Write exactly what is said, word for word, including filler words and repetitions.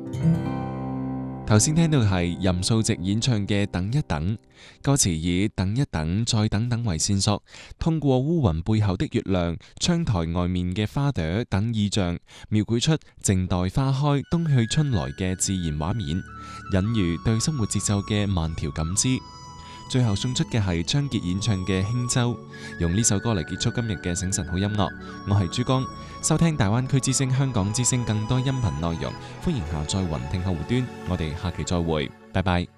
頭先聽到係任素汐演唱嘅《等一等》，歌詞以等一等再等等為線索，通過烏雲背後的月亮、窗台外面嘅花朵等意象，描繪出靜待花開、冬去春來嘅自然畫面，隱喻對生活節奏嘅慢調感知。最後送出嘅係張傑演唱嘅《輕舟》，用呢首歌嚟結束今日嘅醒晨好音樂。我係珠江，收聽大灣區之聲、香港之聲更多音頻內容，歡迎下載雲聽客戶端。我哋下期再會，拜拜。